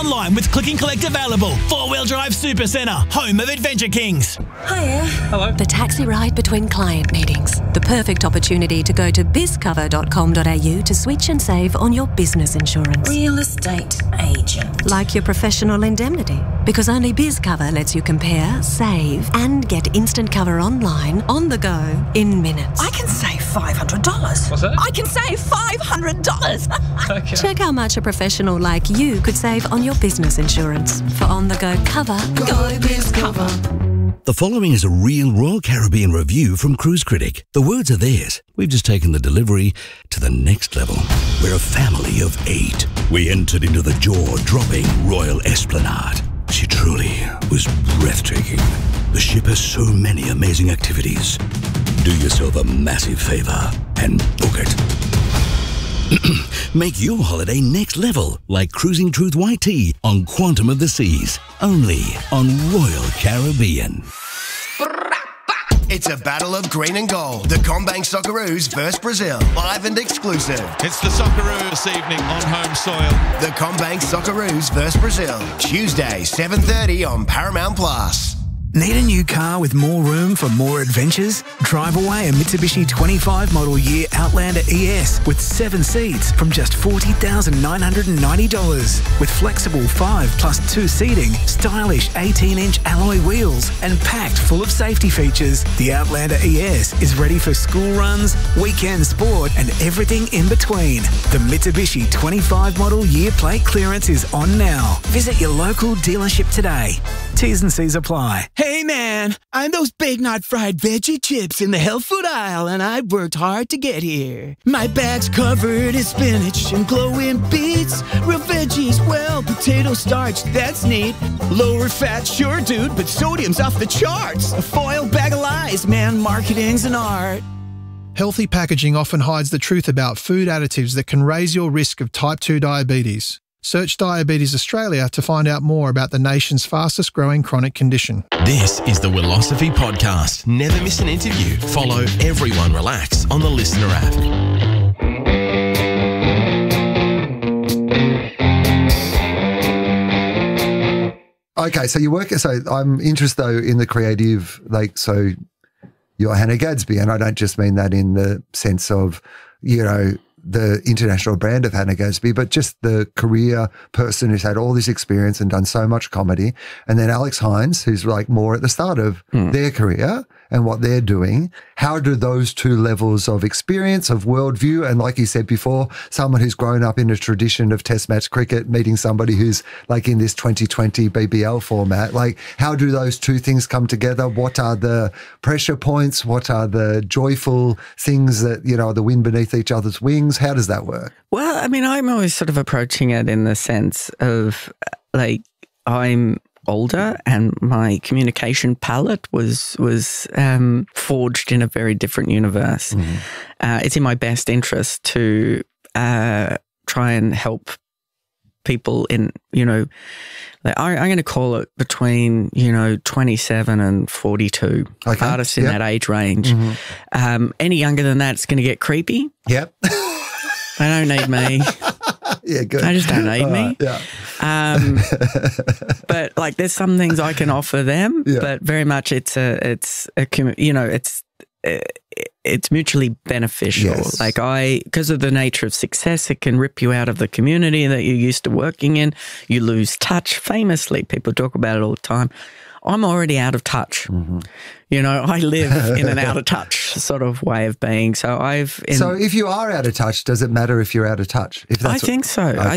online with Click and Collect available. 4-wheel drive Super Centre, home of Adventure Kings. Hiya. Hello. The taxi ride between client meetings. The perfect opportunity to go to bizcover.com.au to switch and save on your business insurance. Real estate agent. Like your professional indemnity. Because only BizCover lets you compare, save, and get instant cover online, on the go, in minutes. I can save $500. What's that? I can save $500. Okay. Check how much a professional like you could save on your business insurance. For on-the-go cover, go BizCover. The following is a real Royal Caribbean review from Cruise Critic. The words are theirs. We've just taken the delivery to the next level. We're a family of 8. We entered into the jaw-dropping Royal Esplanade. She truly was breathtaking. The ship has so many amazing activities. Do yourself a massive favor and book it. Make your holiday next level, like cruising Truth White Tea on Quantum of the Seas, only on Royal Caribbean. It's a battle of green and gold. The CommBank Socceroos versus Brazil, live and exclusive. It's the Socceroos this evening on home soil. The CommBank Socceroos versus Brazil, Tuesday, 7:30 on Paramount Plus. Need a new car with more room for more adventures? Drive away a Mitsubishi 25 model year Outlander ES with 7 seats from just $40,990. With flexible 5+2 seating, stylish 18-inch alloy wheels, and packed full of safety features, the Outlander ES is ready for school runs, weekend sport, and everything in between. The Mitsubishi 25 model year plate clearance is on now. Visit your local dealership today. T's and C's apply. Hey man, I'm those Big Knot fried veggie chips in the health food aisle, and I worked hard to get here. My bag's covered in spinach and glowing beets, real veggies, well, potato starch, that's neat. Lower fat, sure dude, but sodium's off the charts. A foil bag of lies, man, marketing's an art. Healthy packaging often hides the truth about food additives that can raise your risk of type 2 diabetes. Search Diabetes Australia to find out more about the nation's fastest growing chronic condition. This is the Willosophy Podcast. Never miss an interview. Follow Everyone Relax on the Listener app. Okay, so I'm interested though in the creative, so you're Hannah Gadsby, and I don't just mean that in the sense of, the international brand of Hannah Gadsby, but just the career person who's had all this experience and done so much comedy. And then Alex Hines, who's more at the start of their career and what they're doing. How do those two levels of experience, of worldview, and like you said before, someone who's grown up in a tradition of test match cricket, meeting somebody who's in this 2020 BBL format, how do those two things come together? What are the pressure points? What are the joyful things that, the wind beneath each other's wings? How does that work? Well, I mean, I'm always sort of approaching it in the sense of I'm older and my communication palette was forged in a very different universe. It's in my best interest to try and help people in, I'm going to call it between, 27 and 42. Okay. Artists in that age range. Any younger than that, it's going to get creepy. Yep. They don't need me. Yeah, good. They just don't need me. Yeah. But there's some things I can offer them, but very much it's mutually beneficial. Yes. Because of the nature of success, it can rip you out of the community that you're used to working in. You lose touch. Famously, people talk about it all the time. I'm already out of touch. I live in an out of touch sort of way of being. So So if you are out of touch, does it matter if you're out of touch? I think so. Okay. I